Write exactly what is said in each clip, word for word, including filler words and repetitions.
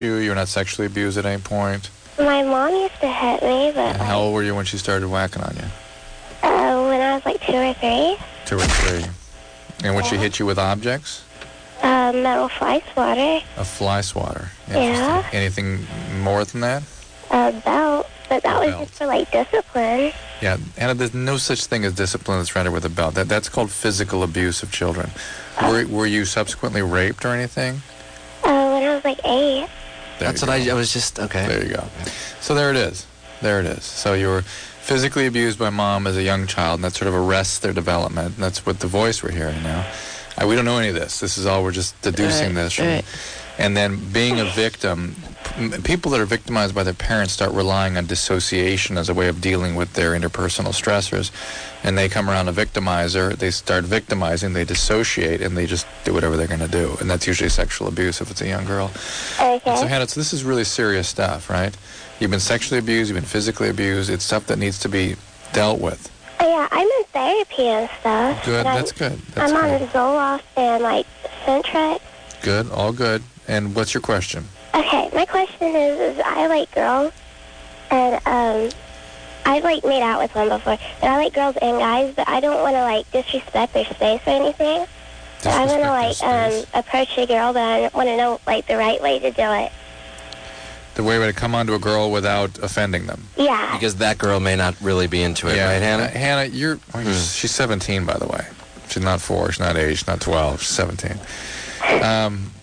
you? You were not sexually abused at any point? My mom used to hit me, but... And how old were you when she started whacking on you? Uh, when I was like two or three. Two or three. And would she hit you with objects? Uh, metal fly swatter. A fly swatter. Yeah. Anything more than that? A belt, but that A was belt. just for like discipline. Yeah, Anna, there's no such thing as discipline that's rendered with a belt. That That's called physical abuse of children. Were, were you subsequently raped or anything? Uh, when I was like eight. There That's you what go. I, I was just, okay. There you go. So there it is. There it is. So you were physically abused by mom as a young child, and that sort of arrests their development. And that's what the voice we're hearing now. Uh, we don't know any of this. This is all, we're just deducing Right, this from. right. And then being a victim, p- people that are victimized by their parents start relying on dissociation as a way of dealing with their interpersonal stressors. And they come around a victimizer, they start victimizing, they dissociate, and they just do whatever they're going to do. And that's usually sexual abuse if it's a young girl. Okay. And so, Hannah, so this is really serious stuff, right? You've been sexually abused, you've been physically abused. It's stuff that needs to be dealt with. Oh, yeah, I'm in therapy and stuff. Good, and I'm- that's good. That's I'm on good. Zoloft and like Centrex. Good, all good. And what's your question? Okay, my question is, is I like girls, and um, I've like made out with one before, and I like girls and guys, but I don't want to like disrespect their space or anything. So I want to like Disrespect their um approach a girl, but I want to know like the right way to do it. The way to come onto a girl without offending them. Yeah. Because that girl may not really be into it, right, Hannah? Uh, Hannah, you're, well, you're- she's seventeen, by the way. She's not four, she's not eight, she's not twelve, she's seventeen. Um,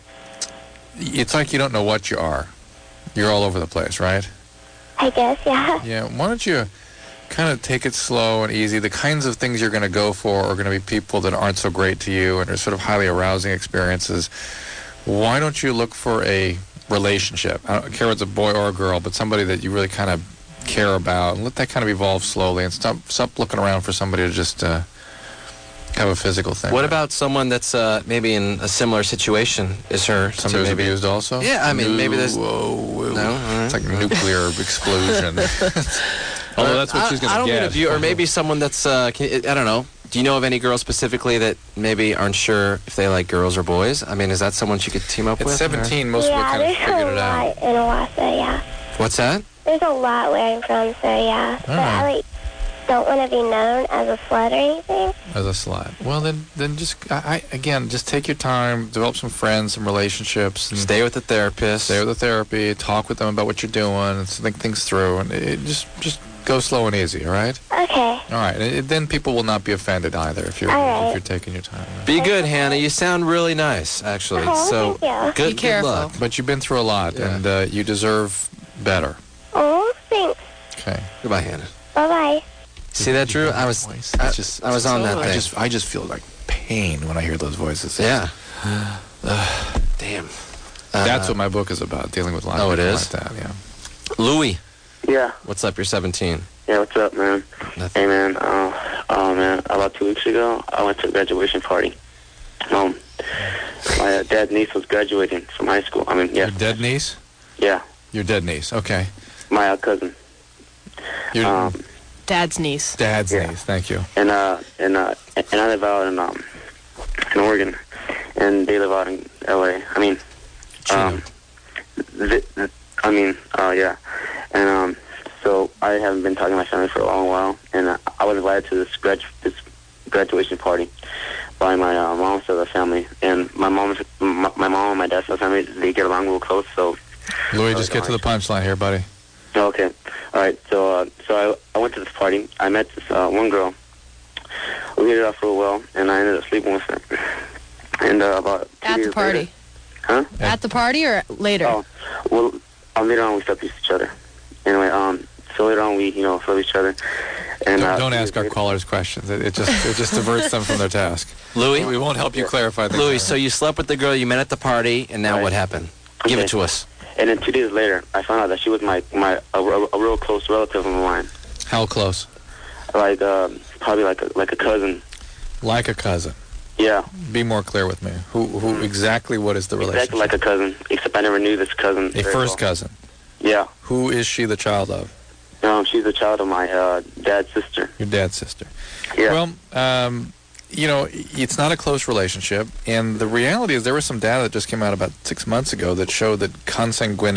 it's like you don't know what you are. You're all over the place, right? I guess, yeah. Yeah, why don't you kind of take it slow and easy? The kinds of things you're going to go for are going to be people that aren't so great to you and are sort of highly arousing experiences. Why don't you look for a relationship? I don't care if it's a boy or a girl, but somebody that you really kind of care about, and let that kind of evolve slowly, and stop stop looking around for somebody to just uh, have a physical thing. What with. about someone that's uh, maybe in a similar situation as her? Somebody to who's maybe abused also? Yeah, I mean, maybe there's- Whoa, whoa. No? All right. It's like a nuclear explosion. Although that's what I, she's going to get. I don't mean abuse, or maybe someone that's, uh, can, I don't know. Do you know of any girls specifically that maybe aren't sure if they like girls or boys? I mean, is that someone she could team up At with? seventeen, most yeah, people kind of there's figured a it out. lot in Owasso, yeah. Or? What's that? There's a lot where I'm from, so yeah. But Alright. I like don't want to be known as a slut or anything. As a slut. Well, then, then just I, I again, just take your time, develop some friends, some relationships, and Stay with the therapist. stay with the therapy, talk with them about what you're doing, and think things through, and it, just just go slow and easy. All right. Okay. All right. And it, then people will not be offended either if you're All right. if you're taking your time. Be good, Hannah. You sound really nice, actually. Oh, so thank you. good, Be careful. good luck. But you've been through a lot, Yeah. and uh, you deserve better. Oh, thanks. Okay. Goodbye, Hannah. Bye-bye. See that, Drew? I was, Voice. I, It's just- I was on that I thing. just I just feel like pain when I hear those voices. Yeah. Damn. Uh, That's what my book is about, dealing with a lot of Oh, it people is? like that. Yeah. Louis, Yeah, what's up? You're seventeen. yeah, what's up, man? Nothing. Hey, man, uh, oh, man, about two weeks ago, I went to a graduation party. Um, my uh, dad's niece was graduating from high school. I mean, yeah, Your dead niece? yeah, Your dead niece. Okay. my uh, cousin. Your Um, Dad's niece. dad's yeah. niece. Thank you. and, uh, and, uh, and I live out in, um, in Oregon, and they live out in L A. I mean, um, th- th- I mean, uh, yeah. And, um, so I haven't been talking to my family for a long while, and uh, I was invited to this, grad- this graduation party by my uh, mom's side of the family. And my mom's, my, my mom and my dad's side of the family, they get along real close, so... Louis, just get to the punchline here, buddy. Okay. All right. So, uh, so I, I went to this party. I met this uh, one girl. We hit it off real well, and I ended up sleeping with her. And uh, about two At the days party. later- huh? At the party or later? Oh, well, um, later on we slept with each other. Anyway, um, so later on we, you know, slept with each other. And Don't, uh, don't two ask days our later- callers questions. It, it just it just diverts them from their task. Louis, We won't help you clarify things. Louis. So you slept with the girl you met at the party, and now Right. what happened? Give Okay. it to us. And then two days later, I found out that she was my my a, a, a real close relative of mine, How close? like um, probably like a, like a cousin. Like a cousin. Yeah, Be more clear with me. Who who exactly? What is the relationship? exactly like a cousin. Except I never knew this cousin. A very first well. cousin. Yeah. Who is she the child of? Um, she's a child of my uh, dad's sister. Your dad's sister. Yeah. Well, um, you know, it's not a close relationship, and the reality is there was some data that just came out about six months ago that showed that consanguinity